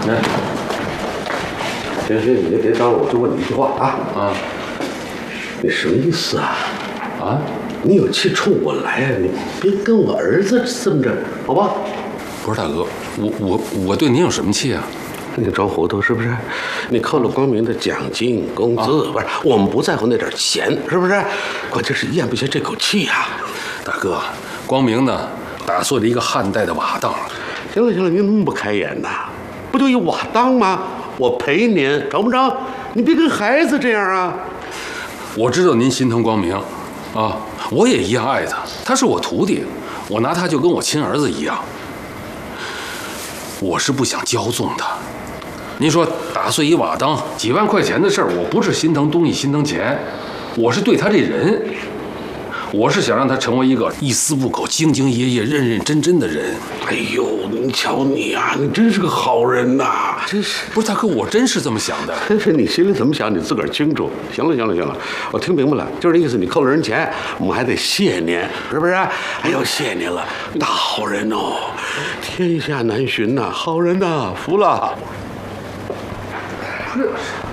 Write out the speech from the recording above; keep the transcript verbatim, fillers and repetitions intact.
来，行行，你别张了，我就问你一句话啊啊，你什么意思啊？啊，你有气冲我来啊？你别跟我儿子这么着，好吧？ 不是大哥，我我我对您有什么气啊？ 你装糊涂是不是？你扣了光明的奖金、工资，啊、不是我们不在乎那点钱，是不是？关键是咽不下这口气呀、啊。 大哥，光明呢打碎了一个汉代的瓦当。 行了行了，你怎么不开眼呐？不就一瓦当吗？我陪您，成不成？你别跟孩子这样啊！ 我知道您心疼光明，啊，我也一样爱他，他是我徒弟，我拿他就跟我亲儿子一样。我是不想骄纵他。您说打碎一瓦当几万块钱的事儿，我不是心疼东西心疼钱，我是对他这人，我是想让他成为一个一丝不苟、兢兢业业、认认真真的人。 哎呦，你瞧你啊，你真是个好人呐、啊！真是不是大哥，我真是这么想的。 真是你心里怎么想，你自个儿清楚。行了行了行了，我听明白了，就是这意思。你扣了人钱，我们还得谢您，是不是？哎呦，谢您了，大好人哦，天下难寻呐、啊，好人呐、啊，服了。 这是。